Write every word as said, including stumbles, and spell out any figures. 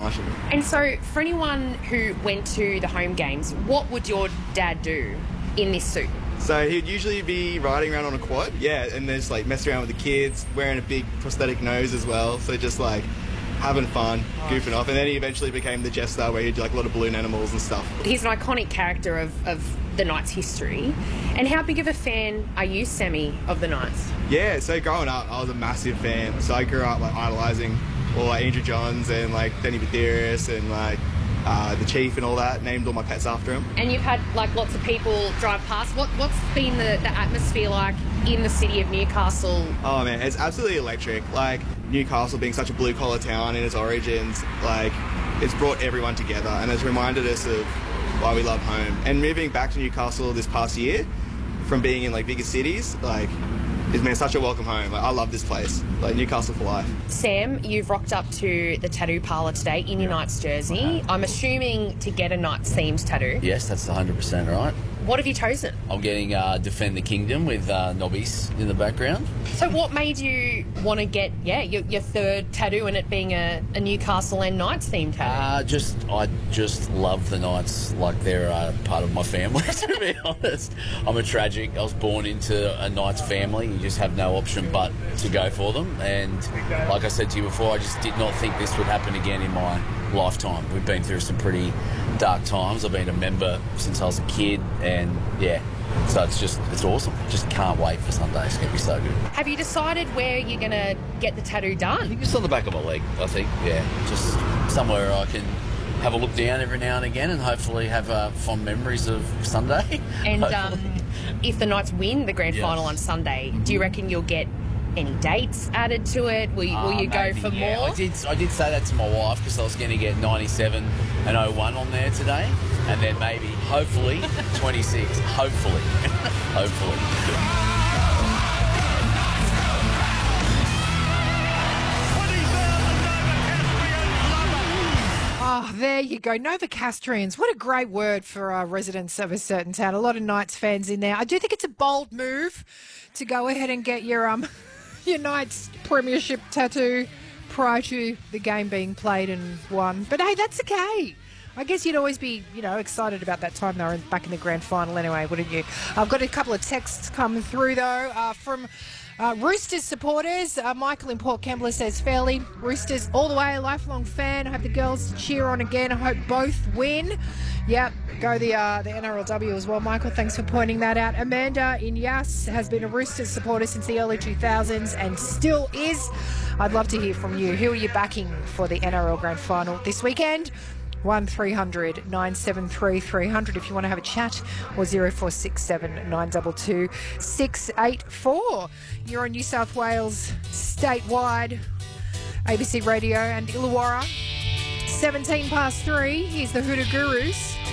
Marshall. And so, for anyone who went to the home games, what would your dad do in this suit? So he'd usually be riding around on a quad, yeah, and then just like messing around with the kids, wearing a big prosthetic nose as well, so just like having fun, goofing off. And then he eventually became the Jester, where he'd do like a lot of balloon animals and stuff. He's an iconic character of, of the Knights history. And how big of a fan are you, Sammy, of the Knights? Yeah, so growing up, I was a massive fan. So I grew up like idolising all like Andrew Johns and like Danny Badiris and like uh, the Chief and all that. Named all my pets after him. And you've had like lots of people drive past. What what's been the, the atmosphere like in the city of Newcastle? Oh man, it's absolutely electric. Like Newcastle being such a blue collar town in its origins, like it's brought everyone together and has reminded us of why we love home. And moving back to Newcastle this past year, from being in like bigger cities, like it's been such a welcome home. Like, I love this place, like Newcastle for life. Sam, you've rocked up to the tattoo parlour today in your Knights jersey. I'm assuming to get a Knights themed tattoo. Yes, that's one hundred percent right. What have you chosen? I'm getting uh, Defend the Kingdom with uh, Nobbies in the background. So what made you want to get, yeah, your, your third tattoo and it being a, a Newcastle and Knights themed tattoo? Uh, just, I just love the Knights like they're uh, part of my family, to be honest. I'm a tragic. I was born into a Knights family. You just have no option but to go for them. And like I said to you before, I just did not think this would happen again in my lifetime. We've been through some pretty dark times. I've been a member since I was a kid, and yeah, so it's just, it's awesome. Just can't wait for Sunday. It's going to be so good. Have you decided where you're going to get the tattoo I done? think it's on the back of my leg, I think, yeah. Just somewhere I can have a look down every now and again and hopefully have uh, fond memories of Sunday. And um, if the Knights win the grand Yes. final on Sunday, do you reckon you'll get any dates added to it? Will you, will Uh, you go maybe, for yeah. more? I did, I did say that to my wife because I was going to get ninety-seven and oh one on there today, and then maybe, hopefully, twenty-six. Hopefully. Hopefully. Oh, there you go. Novocastrians. What a great word for uh, residents of a certain town. A lot of Knights fans in there. I do think it's a bold move to go ahead and get your um your Knights premiership tattoo prior to the game being played and won. But hey, that's okay. I guess you'd always be, you know, excited about that time they were back in the grand final anyway, wouldn't you? I've got a couple of texts coming through, though, uh, from uh, Roosters supporters. Uh, Michael in Port Kembla says, fairly, Roosters all the way, a lifelong fan. I hope the girls cheer on again. I hope both win. Yep, go the uh, the N R L W as well, Michael. Thanks for pointing that out. Amanda in Yass has been a Roosters supporter since the early two thousands and still is. I'd love to hear from you. Who are you backing for the N R L Grand Final this weekend? one three hundred nine seven three three hundred if you want to have a chat, or zero four six seven nine two two six eight four. You're on New South Wales statewide A B C Radio and Illawarra. seventeen past three. Here's the Hoodoo Gurus.